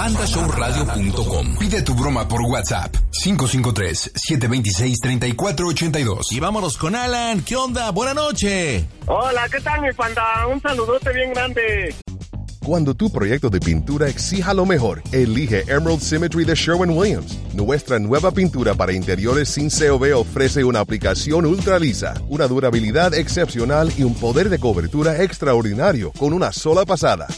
pandashowradio.com. Pide tu broma por WhatsApp 553-726-3482. Y vámonos con Alan. ¿Qué onda? Buena noche. Hola, ¿qué tal, mi panda? Un saludote bien grande. Cuando tu proyecto de pintura exija lo mejor, elige Emerald Symmetry de Sherwin-Williams. Nuestra nueva pintura para interiores sin COV ofrece una aplicación ultra lisa, una durabilidad excepcional y un poder de cobertura extraordinario con una sola pasada.